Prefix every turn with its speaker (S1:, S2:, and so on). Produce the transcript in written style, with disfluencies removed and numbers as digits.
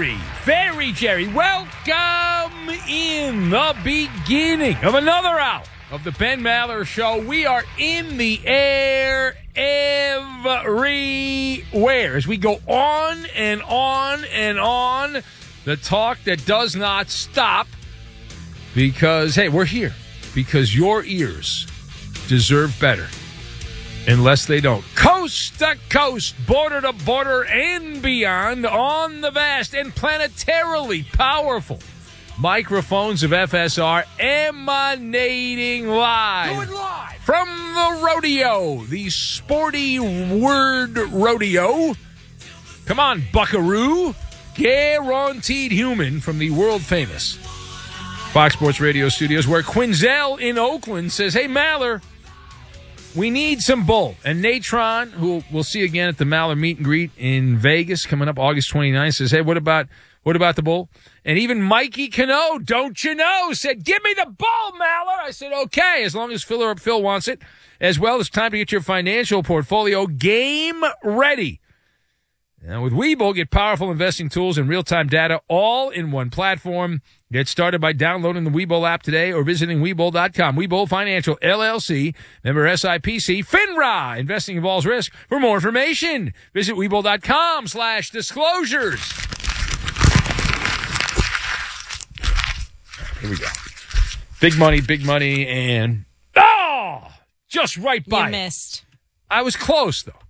S1: very Jerry. Welcome in the beginning of another hour of the Ben Maller Show. We are in the air everywhere as we go on and on and on. The talk that does not stop because, hey, we're here because your ears deserve better. Unless they don't. Coast to coast, border to border, and beyond on the vast and planetarily powerful microphones of FSR emanating live.
S2: Do it live.
S1: From the rodeo, the sporty word rodeo. Come on, buckaroo. Guaranteed human from the world-famous Fox Sports Radio studios, where Quinzel in Oakland says, hey, Maller, we need some bull. And Natron, who we'll see again at the Maller meet and greet in Vegas coming up August 29th, says, hey, what about the bull? And even Mikey Cano, don't you know, said, give me the bull, Maller. I said, okay, as long as Phil wants it. As well, it's time to get your financial portfolio game ready. Now, with Webull, get powerful investing tools and real-time data all in one platform. Get started by downloading the Webull app today or visiting Webull.com. Webull Financial, LLC, member SIPC, FINRA. Investing involves risk. For more information, visit Webull.com/disclosures. Here we go. Big money, and just right by.
S3: You missed.
S1: I was close, though.